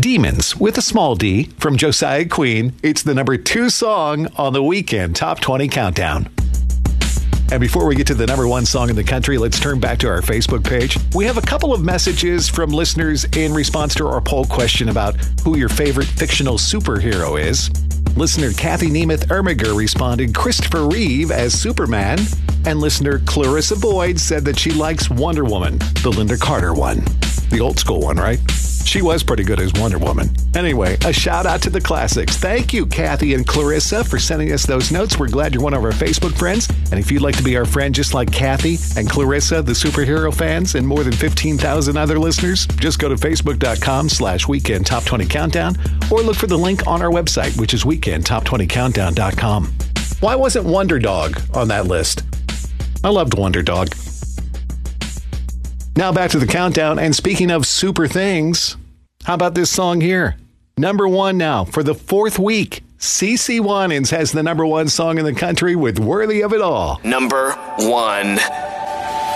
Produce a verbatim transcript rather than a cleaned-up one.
Demons with a small d from Josiah Queen. It's the number two song on the Weekend Top twenty Countdown. And before we get to the number one song in the country, let's turn back to our Facebook page. We have a couple of messages from listeners in response to our poll question about who your favorite fictional superhero is. Listener Kathy Nemeth Ermiger responded Christopher Reeve as Superman. And listener Clarissa Boyd said that she likes Wonder Woman, the Linda Carter one. The old school one, right? She was pretty good as Wonder Woman. Anyway, a shout out to the classics. Thank you, Kathy and Clarissa, for sending us those notes. We're glad you're one of our Facebook friends. And if you'd like to be our friend just like Kathy and Clarissa, the superhero fans, and more than fifteen thousand other listeners, just go to facebook.com slash weekend top 20 countdown or look for the link on our website, which is weekend top twenty countdown dot com. Why wasn't Wonder Dog on that list? I loved Wonder Dog. Now back to the countdown, and speaking of super things, how about this song here? Number one now for the fourth week. CeCe Winans has the number one song in the country with Worthy of It All. Number one.